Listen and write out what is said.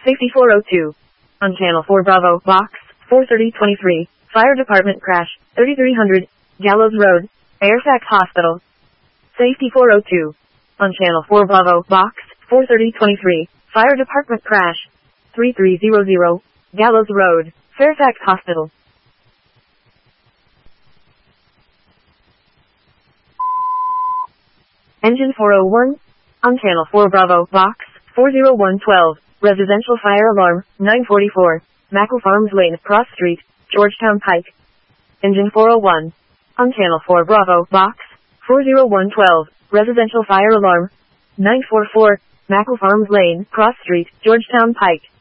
Safety 402. On Channel 4 Bravo, Box 43023. Fire Department crash, 3300, Gallows Road, Fairfax Hospital. Safety 402. On Channel 4 Bravo, Box 43023. Fire Department crash, 3300, Gallows Road, Fairfax Hospital. Engine 401. On Channel 4 Bravo, Box 40112. Residential fire alarm, 944. Mackle Farms Lane, Cross Street, Georgetown Pike. Engine 401. On Channel 4 Bravo, Box 40112. Residential fire alarm, 944. Mackle Farms Lane, Cross Street, Georgetown Pike.